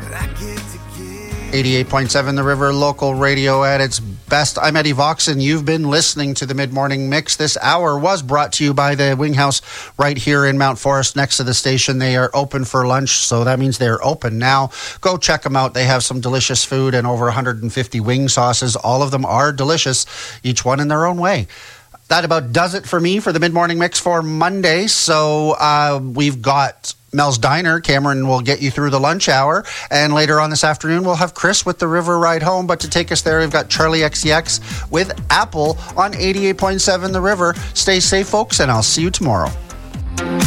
88.7 The River, local radio at its best. I'm Eddie Vox, and you've been listening to the Mid-Morning Mix. This hour was brought to you by the Wing House right here in Mount Forest next to the station. They are open for lunch, so that means they're open now. Go check them out. They have some delicious food and over 150 wing sauces. All of them are delicious, each one in their own way. That about does it for me for the Mid-Morning Mix for Monday. So we've got Mel's Diner. Cameron will get you through the lunch hour. And later on this afternoon, we'll have Chris with the River Ride Home. But to take us there, we've got Charlie XCX with Apple on 88.7 The River. Stay safe, folks, and I'll see you tomorrow.